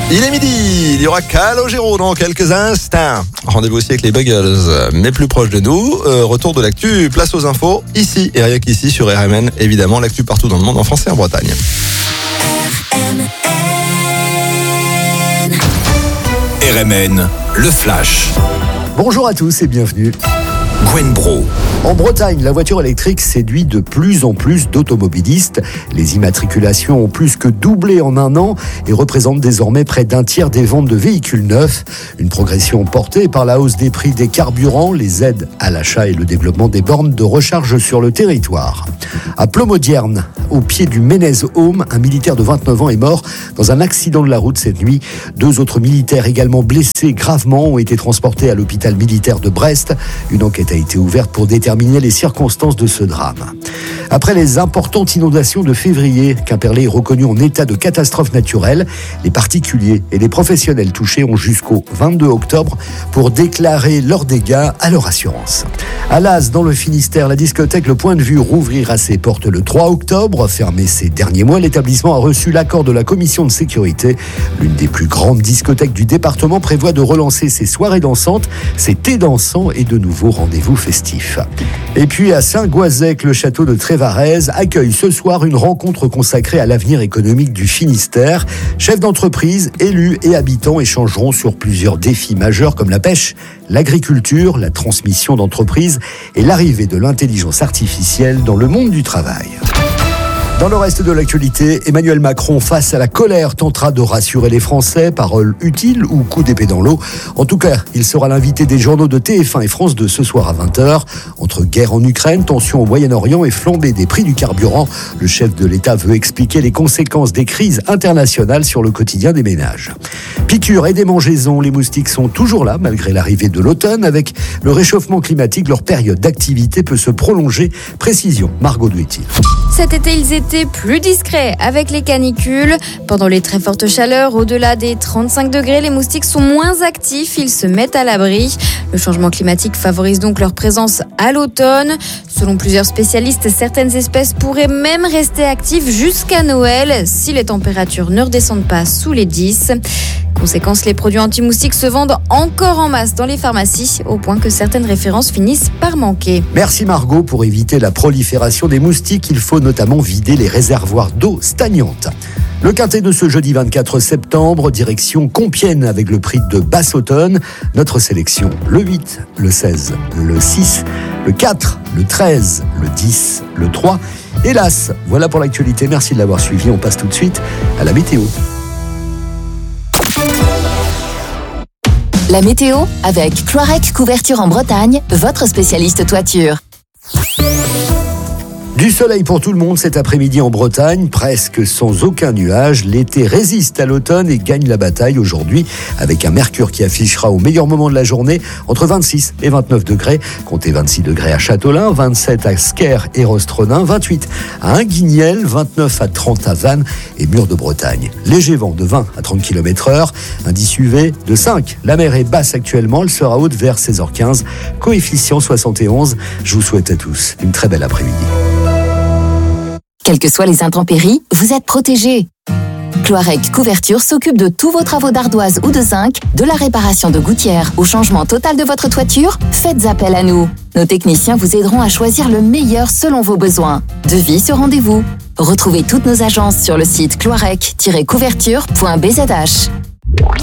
Il est midi, il y aura Calogero dans quelques instants. Rendez-vous aussi avec les Buggles, mais plus proches de nous. Retour de l'actu, place aux infos, ici et rien qu'ici sur RMN. Évidemment, l'actu partout dans le monde, en France et en Bretagne. RMN, le Flash. Bonjour à tous et bienvenue. Gwen Bro. En Bretagne, la voiture électrique séduit de plus en plus d'automobilistes. Les immatriculations ont plus que doublé en un an et représentent désormais près d'un tiers des ventes de véhicules neufs. Une progression portée par la hausse des prix des carburants, les aides à l'achat et le développement des bornes de recharge sur le territoire. À Plomodierne, au pied du Ménez-Home, un militaire de 29 ans est mort dans un accident de la route cette nuit. 2 autres militaires également blessés gravement ont été transportés à l'hôpital militaire de Brest. Une enquête a été ouverte pour déterminer les circonstances de ce drame. Après les importantes inondations de février, Quimperlé est reconnu en état de catastrophe naturelle. Les particuliers et les professionnels touchés ont jusqu'au 22 octobre pour déclarer leurs dégâts à leur assurance. À Laz, dans le Finistère, la discothèque Le Point de Vue rouvrira ses portes le 3 octobre. Fermé ces derniers mois, l'établissement a reçu l'accord de la commission de sécurité. L'une des plus grandes discothèques du département prévoit de relancer ses soirées dansantes, ses thés dansants et de nouveaux rendez-vous festifs. Et puis à Saint-Goazec, le château de Trévarez accueille ce soir une rencontre consacrée à l'avenir économique du Finistère. Chefs d'entreprise, élus et habitants échangeront sur plusieurs défis majeurs comme la pêche, l'agriculture, la transmission d'entreprises et l'arrivée de l'intelligence artificielle dans le monde du travail. Dans le reste de l'actualité, Emmanuel Macron, face à la colère, tentera de rassurer les Français. Paroles utiles ou coup d'épée dans l'eau. En tout cas, il sera l'invité des journaux de TF1 et France 2 ce soir à 20h. Entre guerre en Ukraine, tensions au Moyen-Orient et flambée des prix du carburant, le chef de l'État veut expliquer les conséquences des crises internationales sur le quotidien des ménages. Piqûres et démangeaisons, les moustiques sont toujours là malgré l'arrivée de l'automne. Avec le réchauffement climatique, leur période d'activité peut se prolonger. Précision, Margot Douetti. Cet été, ils étaient plus discrets avec les canicules. Pendant les très fortes chaleurs, au-delà des 35 degrés, les moustiques sont moins actifs, ils se mettent à l'abri. Le changement climatique favorise donc leur présence à l'automne. Selon plusieurs spécialistes, certaines espèces pourraient même rester actives jusqu'à Noël si les températures ne redescendent pas sous les 10. Conséquence, les produits anti-moustiques se vendent encore en masse dans les pharmacies, au point que certaines références finissent par manquer. Merci Margot. Pour éviter la prolifération des moustiques, il faut notamment vider les réservoirs d'eau stagnante. Le quintet de ce jeudi 24 septembre, direction Compiègne avec le prix de Basse-Automne. Notre sélection, le 8, le 16, le 6, le 4, le 13, le 10, le 3. Hélas, voilà pour l'actualité. Merci de l'avoir suivi. On passe tout de suite à la météo. La météo avec Cloirec Couverture en Bretagne, votre spécialiste toiture. Du soleil pour tout le monde cet après-midi en Bretagne, presque sans aucun nuage. L'été résiste à l'automne et gagne la bataille aujourd'hui avec un mercure qui affichera au meilleur moment de la journée entre 26 et 29 degrés. Comptez 26 degrés à Châteaulin, 27 à Sker et Rostronin, 28 à Inguignel, 29 à 30 à Vannes et Mur de Bretagne. Léger vent de 20 à 30 km/h, indice UV de 5. La mer est basse actuellement, elle sera haute vers 16h15, coefficient 71. Je vous souhaite à tous une très belle après-midi. Quelles que soient les intempéries, vous êtes protégés. Cloirec Couverture s'occupe de tous vos travaux d'ardoise ou de zinc, de la réparation de gouttières au changement total de votre toiture. Faites appel à nous. Nos techniciens vous aideront à choisir le meilleur selon vos besoins. Devis sur rendez-vous. Retrouvez toutes nos agences sur le site cloirec-couverture.bzh.